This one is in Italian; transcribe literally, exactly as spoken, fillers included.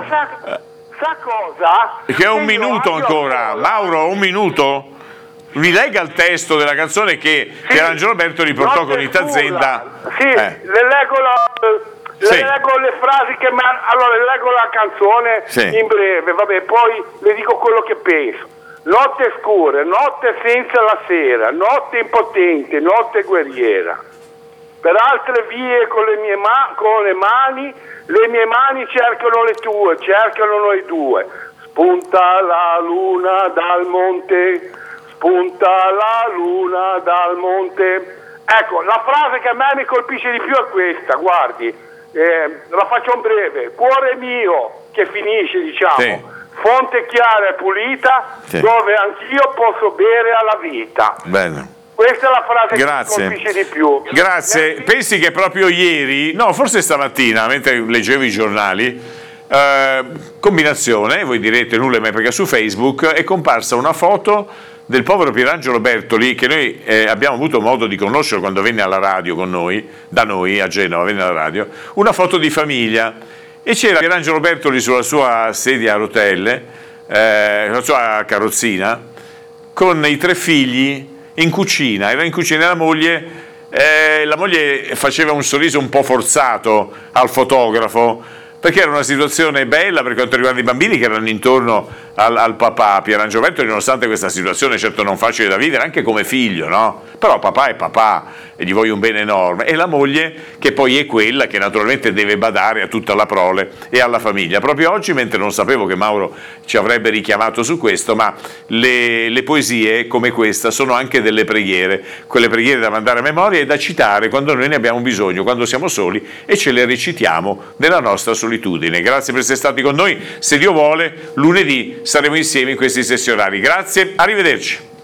sa, sa cosa? Che è un minuto ancora. Mauro, un minuto? Mi legga il testo della canzone che sì, Pierangelo Bertoli portò con Itazenda. Sì, eh. le leggo la... Le sì. leggo le frasi che mi hanno... Allora, le leggo la canzone sì. in breve, vabbè, poi le dico quello che penso. Notte scure, notte senza la sera, notte impotente, notte guerriera. Per altre vie con le mie ma- con le mani, le mie mani cercano le tue, cercano noi due. Spunta la luna dal monte, spunta la luna dal monte. Ecco, la frase che a me mi colpisce di più è questa, guardi. Eh, la faccio in breve. Cuore mio, che finisce, diciamo, sì. fonte chiara e pulita, sì. dove anch'io posso bere alla vita. Bene. Questa è la frase Grazie. che mi colpisce di più. Grazie. Grazie. Pensi che proprio ieri, no, forse stamattina, mentre leggevo i giornali, eh, combinazione, voi direte nulla mai perché su Facebook è comparsa una foto del povero Pierangelo Bertoli, che noi eh, abbiamo avuto modo di conoscere quando venne alla radio con noi, da noi a Genova, venne alla radio, una foto di famiglia, e c'era Pierangelo Bertoli sulla sua sedia a rotelle, eh, la sua carrozzina, con i tre figli in cucina, era in cucina la moglie, eh, la moglie faceva un sorriso un po' forzato al fotografo, perché era una situazione bella per quanto riguarda i bambini che erano intorno al, al papà Pierangelo Bertoli, nonostante questa situazione certo non facile da vivere anche come figlio, no? Però papà è papà e gli voglio un bene enorme, e la moglie che poi è quella che naturalmente deve badare a tutta la prole e alla famiglia. Proprio oggi, mentre non sapevo che Mauro ci avrebbe richiamato su questo, ma le, le poesie come questa sono anche delle preghiere, quelle preghiere da mandare a memoria e da citare quando noi ne abbiamo bisogno, quando siamo soli, e ce le recitiamo nella nostra solitudine. Grazie per essere stati con noi, se Dio vuole lunedì saremo insieme in questi sessionari. Grazie, arrivederci.